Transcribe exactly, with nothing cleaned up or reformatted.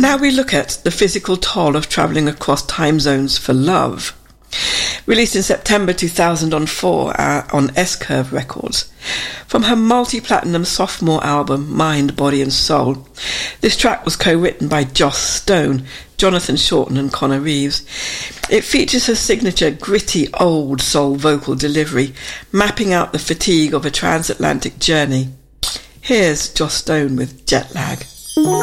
Now we look at the physical toll of travelling across time zones for love. Released in September two thousand four uh, on S-Curve Records. From her multi-platinum sophomore album, Mind, Body and Soul, this track was co-written by Joss Stone, Jonathan Shorten and Connor Reeves. It features her signature gritty old soul vocal delivery, mapping out the fatigue of a transatlantic journey. Here's Joss Stone with Jet Lag.